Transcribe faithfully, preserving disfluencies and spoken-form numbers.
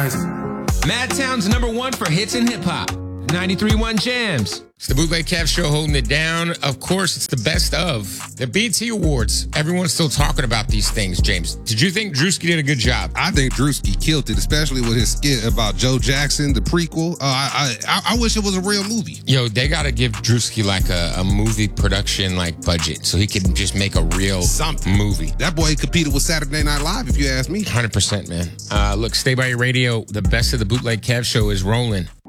Madtown's number one for hits and hip hop. ninety-three point one Jams. It's the Bootleg Kev Show holding it down. Of course, it's the best of. The B E T Awards. Everyone's still talking about these things, James. Did you think Drewski did a good job? I think Drewski killed it, especially with his skit about Joe Jackson, the prequel. Uh, I, I I wish it was a real movie. Yo, they got to give Drewski like a, a movie production like budget so he can just make a real Something. movie. That boy competed with Saturday Night Live, if you ask me. one hundred percent, man. Uh, look, stay by your radio. The best of the Bootleg Kev Show is rolling.